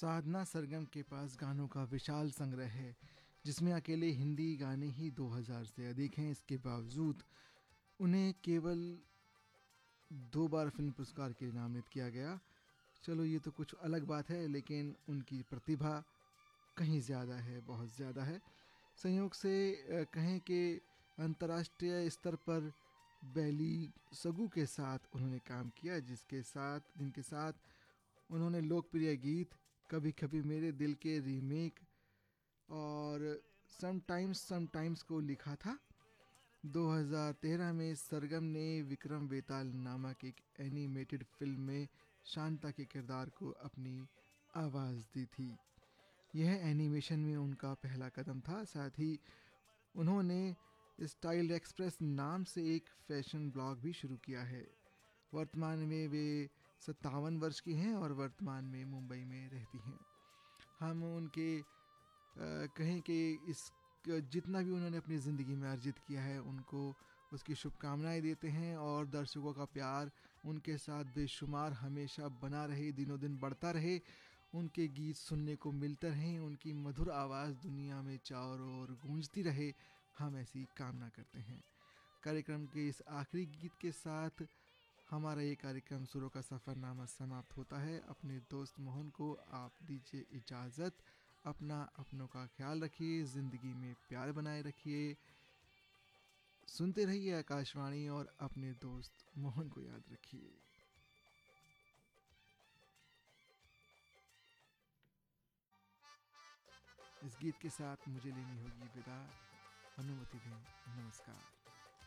साधना सरगम के पास गानों का विशाल संग्रह है, जिसमें अकेले हिंदी गाने ही 2000 से अधिक हैं। इसके बावजूद उन्हें केवल 2 बार फिल्म पुरस्कार के लिए नामित किया गया। चलो ये तो कुछ अलग बात है, लेकिन उनकी प्रतिभा कहीं ज़्यादा है, बहुत ज़्यादा है। संयोग से कहें कि अंतर्राष्ट्रीय स्तर पर बैली सगू के साथ उन्होंने काम किया, जिनके साथ उन्होंने लोकप्रिय गीत कभी कभी मेरे दिल के रीमेक और समटाइम्स को लिखा था। 2013 में सरगम ने विक्रम बेताल नामक एक एनिमेटेड फिल्म में शांता के किरदार को अपनी आवाज़ दी थी। यह एनिमेशन में उनका पहला कदम था। साथ ही उन्होंने स्टाइल एक्सप्रेस नाम से एक फैशन ब्लॉग भी शुरू किया है। वर्तमान में वे 57 वर्ष की हैं और वर्तमान में मुंबई में रहती हैं। हम उनके कहें कि इस जितना भी उन्होंने अपनी ज़िंदगी में अर्जित किया है, उनको उसकी शुभकामनाएं देते हैं और दर्शकों का प्यार उनके साथ बेशुमार हमेशा बना रहे, दिनों दिन बढ़ता रहे, उनके गीत सुनने को मिलते रहें, उनकी मधुर आवाज़ दुनिया में चारों ओर गूंजती रहे, हम ऐसी कामना करते हैं। कार्यक्रम के इस आखिरी गीत के साथ हमारा ये कार्यक्रम सुरों का सफ़रनामा समाप्त होता है। अपने दोस्त मोहन को आप दीजिए इजाज़त। अपनों का ख्याल रखिए, ज़िंदगी में प्यार बनाए रखिए, सुनते रहिए आकाशवाणी और अपने दोस्त मोहन को याद रखिए। इस गीत के साथ मुझे लेनी होगी विदा। अनुमति दें। नमस्कार।